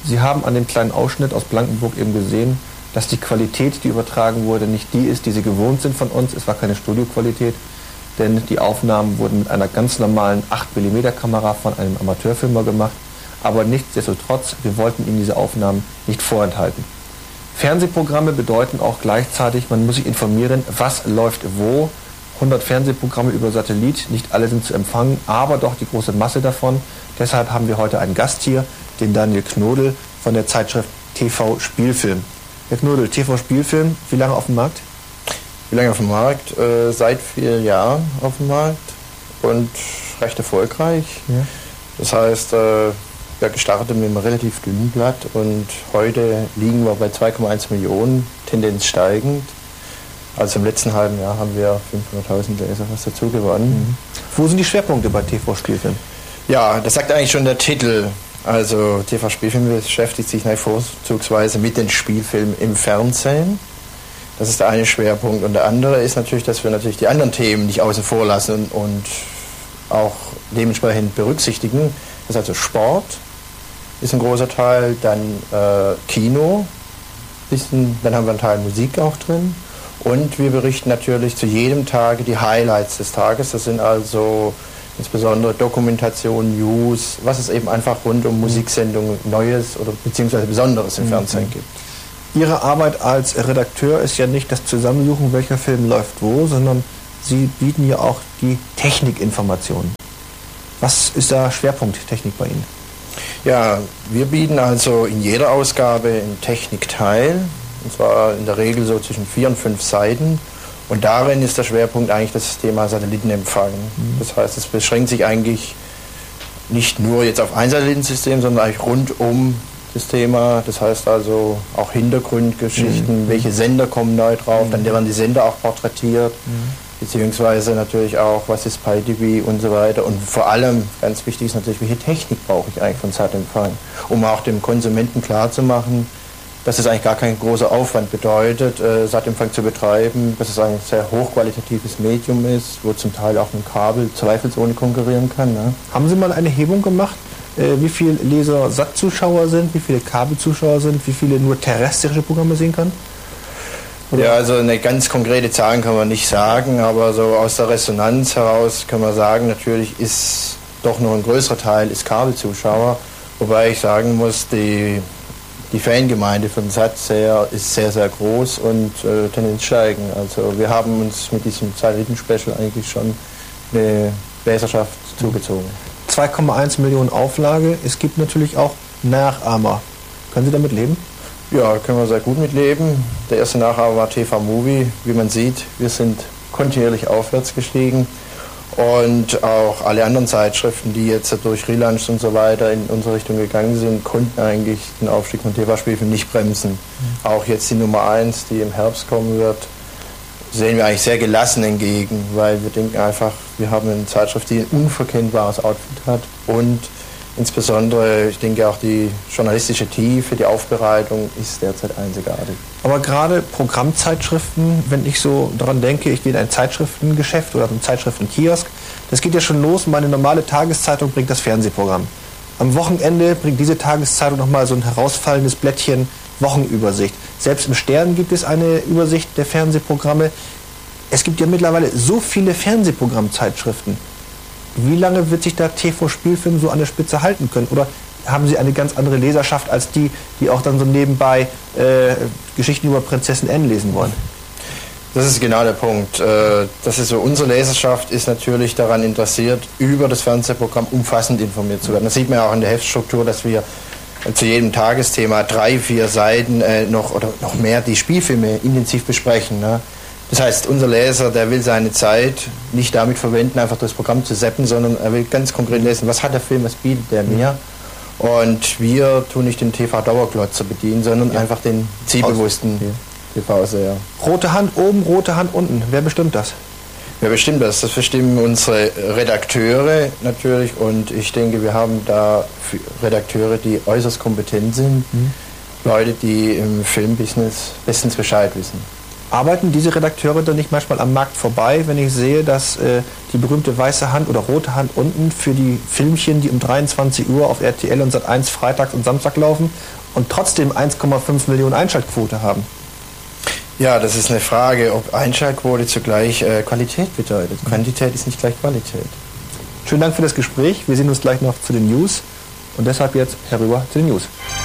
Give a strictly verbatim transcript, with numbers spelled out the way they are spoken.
Sie haben an dem kleinen Ausschnitt aus Blankenburg eben gesehen, dass die Qualität, die übertragen wurde, nicht die ist, die Sie gewohnt sind von uns. Es war keine Studioqualität, denn die Aufnahmen wurden mit einer ganz normalen acht Millimeter Kamera von einem Amateurfilmer gemacht. Aber nichtsdestotrotz, wir wollten Ihnen diese Aufnahmen nicht vorenthalten. Fernsehprogramme bedeuten auch gleichzeitig, man muss sich informieren, was läuft wo. hundert Fernsehprogramme über Satellit, nicht alle sind zu empfangen, aber doch die große Masse davon. Deshalb haben wir heute einen Gast hier, den Daniel Knodel von der Zeitschrift T V Spielfilm. Herr Knodel, T V Spielfilm, wie lange auf dem Markt? Wie lange auf dem Markt? Äh, seit vier Jahren auf dem Markt und recht erfolgreich. Ja. Das heißt, äh, wir gestartet mit einem relativ dünnen Blatt und heute liegen wir bei zwei Komma eins Millionen, Tendenz steigend. Also im letzten halben Jahr haben wir fünfhunderttausend Leser was dazu gewonnen. Mhm. Wo sind die Schwerpunkte bei T V Spielfilm? Ja, das sagt eigentlich schon der Titel. Also T V Spielfilm beschäftigt sich vorzugsweise mit den Spielfilmen im Fernsehen. Das ist der eine Schwerpunkt. Und der andere ist natürlich, dass wir natürlich die anderen Themen nicht außen vor lassen und, und auch dementsprechend berücksichtigen. Das ist also Sport, ist ein großer Teil, dann äh, Kino, bisschen, dann haben wir einen Teil Musik auch drin. Und wir berichten natürlich zu jedem Tage die Highlights des Tages. Das sind also insbesondere Dokumentation, News, was es eben einfach rund um Musiksendungen Neues oder beziehungsweise Besonderes im Fernsehen gibt. Ihre Arbeit als Redakteur ist ja nicht das Zusammensuchen, welcher Film läuft wo, sondern Sie bieten ja auch die Technikinformationen. Was ist da Schwerpunkt Technik bei Ihnen? Ja, wir bieten also in jeder Ausgabe einen Technikteil. Und zwar in der Regel so zwischen vier und fünf Seiten. Und darin ist der Schwerpunkt eigentlich das Thema Satellitenempfang. Mhm. Das heißt, es beschränkt sich eigentlich nicht nur jetzt auf ein Satellitensystem, sondern eigentlich rund um das Thema. Das heißt also auch Hintergrundgeschichten, mhm. welche Sender kommen neu drauf, mhm. dann werden die Sender auch porträtiert, mhm. beziehungsweise natürlich auch, was ist Pi T V und so weiter. Und vor allem, ganz wichtig ist natürlich, welche Technik brauche ich eigentlich von Satempfang, um auch dem Konsumenten klarzumachen, dass es eigentlich gar kein großer Aufwand bedeutet, äh, Satempfang zu betreiben, dass es ein sehr hochqualitatives Medium ist, wo zum Teil auch ein Kabel zweifelsohne konkurrieren kann. Ne? Haben Sie mal eine Erhebung gemacht, äh, wie viele Leser Sat-Zuschauer sind, wie viele Kabelzuschauer sind, wie viele nur terrestrische Programme sehen können? Oder? Ja, also eine ganz konkrete Zahlen kann man nicht sagen, aber so aus der Resonanz heraus kann man sagen, natürlich ist doch noch ein größerer Teil ist Kabelzuschauer, wobei ich sagen muss, die Die Fangemeinde von Sat sehr, ist sehr, sehr groß und äh, tendenziell steigen. Also wir haben uns mit diesem Satelliten-Special eigentlich schon eine Leserschaft zugezogen. zwei Komma eins Millionen Auflage. Es gibt natürlich auch Nachahmer. Können Sie damit leben? Ja, können wir sehr gut mit leben. Der erste Nachahmer war T V Movie. Wie man sieht, wir sind kontinuierlich aufwärts gestiegen. Und auch alle anderen Zeitschriften, die jetzt durch Relaunch und so weiter in unsere Richtung gegangen sind, konnten eigentlich den Aufstieg von T V Spielfilm nicht bremsen. Mhm. Auch jetzt die Nummer eins, die im Herbst kommen wird, sehen wir eigentlich sehr gelassen entgegen, weil wir denken einfach, wir haben eine Zeitschrift, die ein unverkennbares Outfit hat und insbesondere, ich denke auch die journalistische Tiefe, die Aufbereitung ist derzeit einzigartig. Aber gerade Programmzeitschriften, wenn ich so daran denke, ich gehe in ein Zeitschriftengeschäft oder ein Zeitschriftenkiosk, das geht ja schon los, meine normale Tageszeitung bringt das Fernsehprogramm. Am Wochenende bringt diese Tageszeitung nochmal so ein herausfallendes Blättchen Wochenübersicht. Selbst im Stern gibt es eine Übersicht der Fernsehprogramme. Es gibt ja mittlerweile so viele Fernsehprogrammzeitschriften. Wie lange wird sich da T V Spielfilm so an der Spitze halten können? Oder haben Sie eine ganz andere Leserschaft als die, die auch dann so nebenbei äh, Geschichten über Prinzessin Anne lesen wollen? Das ist genau der Punkt. Das ist so, unsere Leserschaft ist natürlich daran interessiert, über das Fernsehprogramm umfassend informiert zu werden. Das sieht man ja auch in der Heftstruktur, dass wir zu jedem Tagesthema drei, vier Seiten äh, noch oder noch mehr die Spielfilme intensiv besprechen. Ne? Das heißt, unser Leser, der will seine Zeit nicht damit verwenden, einfach das Programm zu zappen, sondern er will ganz konkret lesen, was hat der Film, was bietet der mir. Und wir tun nicht den T V-Dauerglotzer bedienen, sondern ja. einfach den zielbewussten T V-Seher. Rote Hand oben, rote Hand unten. Wer bestimmt das? Wer bestimmt das? Das bestimmen unsere Redakteure natürlich. Und ich denke, wir haben da Redakteure, die äußerst kompetent sind. Mhm. Leute, die im Filmbusiness bestens Bescheid wissen. Arbeiten diese Redakteure dann nicht manchmal am Markt vorbei, wenn ich sehe, dass äh, die berühmte weiße Hand oder rote Hand unten für die Filmchen, die um dreiundzwanzig Uhr auf R T L und Sat eins freitags und Samstag laufen und trotzdem eins Komma fünf Millionen Einschaltquote haben? Ja, das ist eine Frage, ob Einschaltquote zugleich äh, Qualität bedeutet. Quantität ist nicht gleich Qualität. Schönen Dank für das Gespräch. Wir sehen uns gleich noch zu den News und deshalb jetzt herüber zu den News.